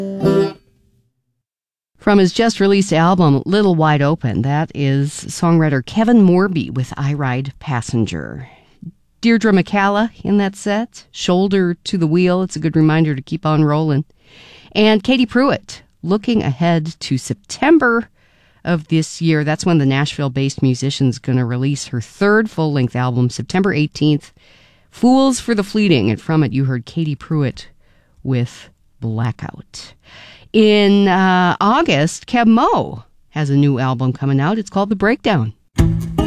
From his just-released album, Little Wide Open, that is songwriter Kevin Morby with I Ride Passenger. Deirdre McCalla in that set, Shoulder to the Wheel. It's a good reminder to keep on rolling. And Katie Pruitt, looking ahead to September of this year. That's when the Nashville-based musician's going to release her third full-length album, September 18th, Fools for the Fleeting. And from it, you heard Katie Pruitt with Blackout. In August, Keb Mo has a new album coming out. It's called The Breakdown.